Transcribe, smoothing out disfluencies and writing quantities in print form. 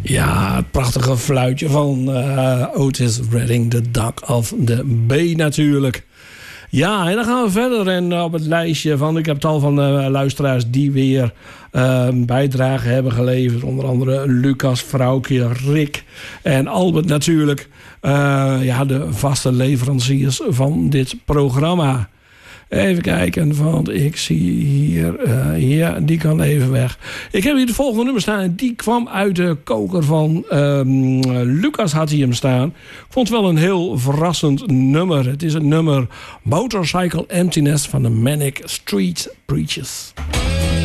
Ja, het prachtige fluitje van Otis Redding, The Duck of the Bay natuurlijk. Ja, en dan gaan we verder. En op het lijstje van, ik heb tal van luisteraars die weer bijdrage hebben geleverd. Onder andere Lucas, Vrouwke, Rick en Albert natuurlijk. De vaste leveranciers van dit programma. Even kijken, want ik zie hier... ja, die kan even weg. Ik heb hier de volgende nummer staan. En die kwam uit de koker van... Lucas had hij hem staan. Ik vond het wel een heel verrassend nummer. Het is het nummer Motorcycle Emptiness van de Manic Street Preachers.